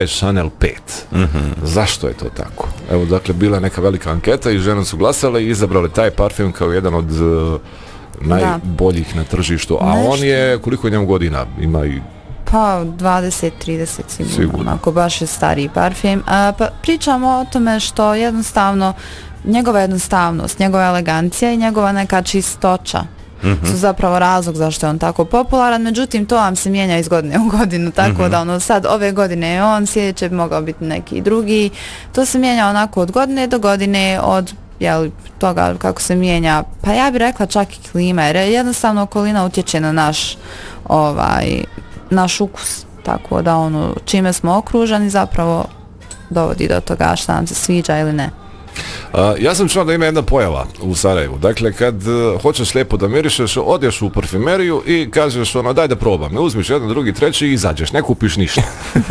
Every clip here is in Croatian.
Chanel 5. Zašto je to tako? Evo, dakle, bila je neka velika anketa i žene su glasale i izabrale taj parfem kao jedan od najboljih na tržištu. A on je, koliko je njemu godina? Ima i... Pa 20-30 sigurno, ako baš je stariji parfem. Pa pričamo o tome što jednostavno, njegova jednostavnost, njegova elegancija i njegova neka čistoća su zapravo razlog zašto je on tako popularan, međutim to vam se mijenja iz godine u godinu, tako da ono sad ove godine je on, sljedeće bi mogao biti neki drugi, to se mijenja onako od godine do godine, od toga kako se mijenja, pa ja bih rekla čak i klima, jer jednostavno okolina utječe na naš ukus, tako da ono čime smo okruženi zapravo dovodi do toga šta nam se sviđa ili ne. Ja sam čuo da ima jedna pojava u Sarajevu. Dakle, kad hoćeš lijepo da mirišeš, odješ u parfumeriju i kažeš daj da probam. Uzmiš jedan, drugi, treći i izađeš. Ne kupiš ništa.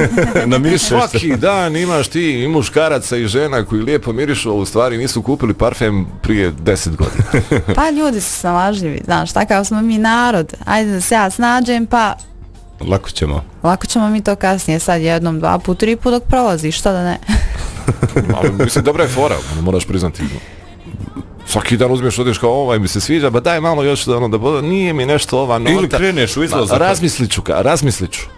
Svaki dan imaš ti i muškaraca i žena koji lijepo mirišu, a u stvari nisu kupili parfem prije 10 godina. Pa ljudi su snalažljivi, znaš, takav smo mi narod. Ajde da se ja snađem, pa... Lako ćemo mi to kasnije, sad jednom, 2 put, 3 put dok prolazi, što da ne? Ali mislim, dobra je fora, moraš priznati. Svaki dan uzmeš, odeš kao ovaj mi se sviđa, ba daj malo još da bude, nije mi nešto ova nota. Ili kreneš u izlazak. Razmislit ću.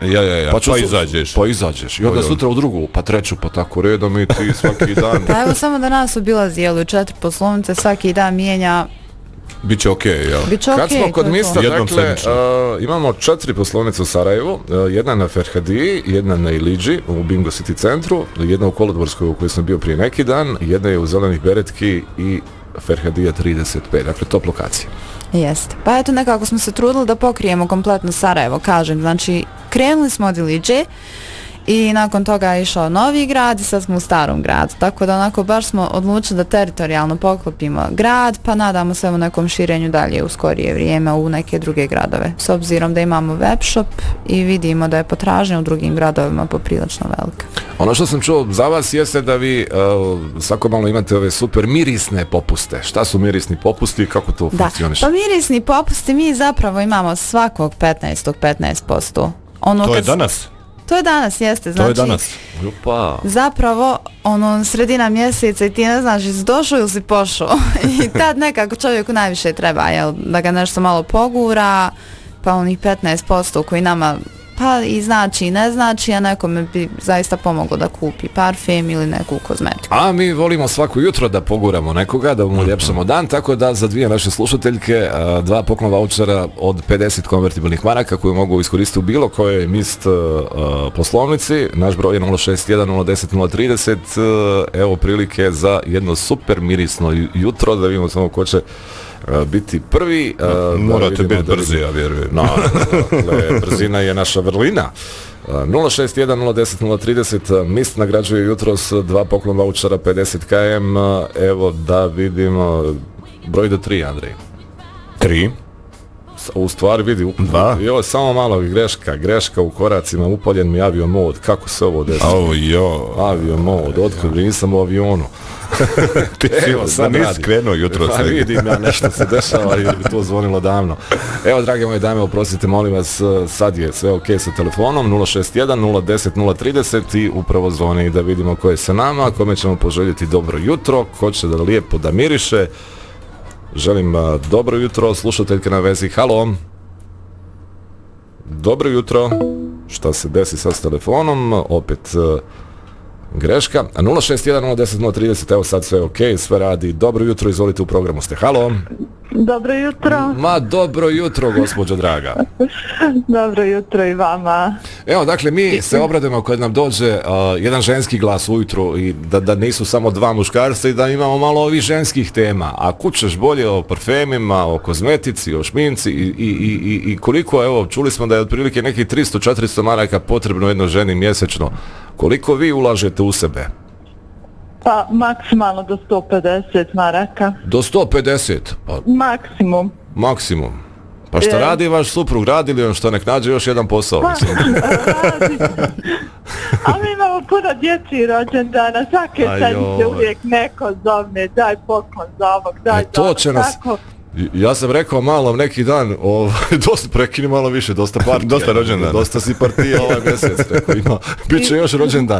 Pa izađeš. I onda sutra u drugu, pa treću, pa tako redom i ti svaki dan. Pa evo samo da nas obilazi, 4 poslovnice, svaki dan mijenja. Biće okej, jel? Kad smo kod mista, dakle, imamo 4 poslovnice u Sarajevu, jedna na Ferhadiji, jedna na Ilidži, u Bingo City centru, jedna u Kolodvorskoj u kojoj sam bio prije neki dan, jedna je u Zelenih Beretki i Ferhadija 35, dakle top lokacija. Jeste. Pa eto nekako smo se trudili da pokrijemo kompletno Sarajevo, kažem, znači krenuli smo od Ilidže i nakon toga je išao Novi Grad i sad smo u Starom Gradu, tako da onako baš smo odlučili da teritorijalno poklopimo grad, pa nadamo se u nekom širenju dalje u skorije vrijeme u neke druge gradove, s obzirom da imamo web shop i vidimo da je potražnja u drugim gradovima poprilično velika. Ono što sam čuo za vas jeste da vi svako malo imate ove super mirisne popuste. Šta su mirisni popusti i kako to funkcioniše? Pa mirisni popusti mi zapravo imamo svakog 15%. To je danas? To je danas, jeste, znači... To je danas. Zapravo, sredina mjeseca i ti ne znaš jesi došao ili si pošao. I tad nekako čovjeku najviše treba, da ga nešto malo pogura, pa onih 15% koji nama pa i znači i ne znači, a nekome bi zaista pomoglo da kupi parfem ili neku kozmetiku. A mi volimo svako jutro da poguramo nekoga, da mu uljepšamo dan, tako da za 2 naše slušateljke 2 poklon vaučera od 50 konvertibilnih maraka koju mogu iskoristiti u bilo kojoj mist poslovnici. Naš broj je 061 010 030. Evo prilike za jedno super mirisno jutro, da vidimo samo ko će biti prvi. Morate biti brzi, ja vjerujem. Dakle, brzina je naša vrlina. 061 010 030. Mist nagrađuje jutros 2 poklon vaučera 50 km. Evo da vidimo broj do 3, Andrej. 3? U stvari vidi, jo, samo malo greška u koracima, upaljen mi avio mod, kako se ovo desi? Avio mod, otkud nisam u avionu. Evo, sad nisi krenuo jutro. Pa vidim ja, nešto se dešava ili bi to zvonilo davno. Evo, drage moje dame, oprostite, molim vas, sad je sve ok sa telefonom, 061 010 030 i upravo zvoni da vidimo ko je sa nama, kome ćemo poželjeti dobro jutro, ko će da lijepo da miriše. Želim dobro jutro, slušateljke na vezi, halo. Dobro jutro. Šta se desi sad s telefonom? Opet greška. 061 010 030, evo sad sve ok, sve radi. Dobro jutro, izvolite, u programu ste. Halo. Dobro jutro. Dobro jutro, gospođo draga. Dobro jutro i vama. Evo, dakle, mi se obradujemo kad nam dođe jedan ženski glas ujutru i da nisu samo 2 muškarca i da imamo malo ovih ženskih tema. A kućeš bolje o parfemima, o kozmetici, o šminci i koliko, evo, čuli smo da je otprilike nekih 300-400 maraka potrebno jednoj ženi mjesečno. Koliko vi ulažete u sebe? Pa maksimalno do 150 maraka. Do 150? Pa, maksimum. Pa šta radi vaš suprug? Radi li on što nek nađe još jedan posao? Pa, radi. A mi imamo puno djeci rođendana. Svake sedmice uvijek neko zovne, daj poklon za ovog, daj za ovog. Tako. Ja sam rekao malo neki dan, dosta prekini malo više, dosta partija. Dosta rođendana. Dosta si partija ovaj mjesec, rekao ima. Biće još rođendana.